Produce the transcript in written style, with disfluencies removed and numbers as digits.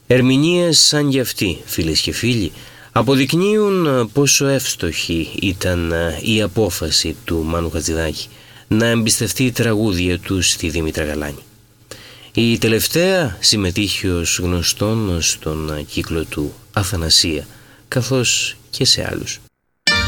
Ερμηνείες σαν γι' αυτή, φίλες και φίλοι, αποδεικνύουν πόσο εύστοχη ήταν η απόφαση του Μάνου Χατζηδάκη να εμπιστευτεί τραγούδια του στη Δήμητρα Γαλάνη. Η τελευταία συμμετείχε ως γνωστόν στον κύκλο του Αθανασία, καθώς και σε άλλους.